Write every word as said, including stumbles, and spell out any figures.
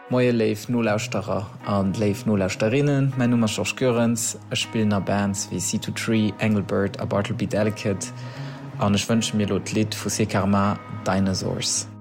Moie leif Nolauusterer an leif Nolauusterinnen, mein Nummer George Görens, Ech spielen a Bands wie C two Tree, Engelbert a Bartleby Delicate, an ech wënsche mir lot Lied vu Se Karma Dinosaurs.